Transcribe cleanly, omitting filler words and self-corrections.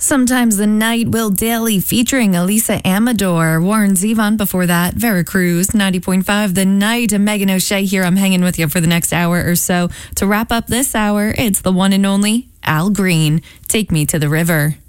Sometimes the Night, Will Daly featuring Elisa Amador. Warren Zevon before that, Veracruz, 90.5 The Night. And Megan O'Shea here. I'm hanging with you for the next hour or so. To wrap up this hour, it's the one and only Al Green. Take Me to the River.